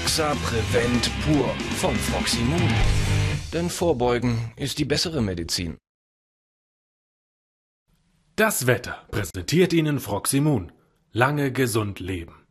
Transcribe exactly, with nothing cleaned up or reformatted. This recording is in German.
Exa Prevent pur von Froximun. Denn Vorbeugen ist die bessere Medizin. Das Wetter präsentiert Ihnen Froximun. Lange gesund leben.